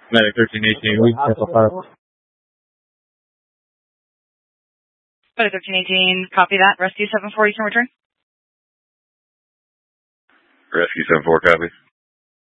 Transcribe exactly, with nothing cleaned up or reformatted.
Medic thirteen eighteen, we have a fire. Medic thirteen eighteen, copy that. Rescue seven four, you can return. Rescue seven four, copy.